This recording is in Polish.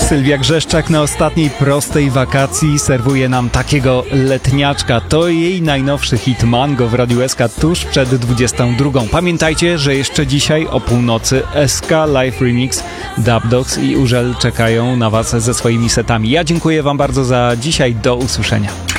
Sylwia Grzeszczak na ostatniej prostej wakacji serwuje nam takiego letniaczka. To jej najnowszy hit Mango w Radiu SK tuż przed 22. Pamiętajcie, że jeszcze dzisiaj o północy SK Live Remix, Dub Dogs i Użel czekają na Was ze swoimi setami. Ja dziękuję Wam bardzo za dzisiaj. Do usłyszenia.